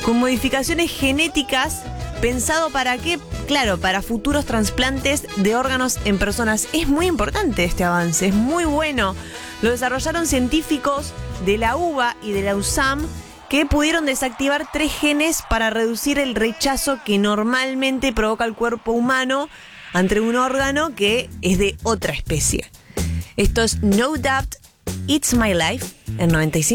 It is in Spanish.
con modificaciones genéticas. ¿Pensado para qué? Claro, para futuros trasplantes de órganos en personas. Es muy importante este avance, es muy bueno. Lo desarrollaron científicos de la UBA y de la USAM, que pudieron desactivar 3 genes para reducir el rechazo que normalmente provoca el cuerpo humano ante un órgano que es de otra especie. Esto es No Doubt, It's My Life, en 95.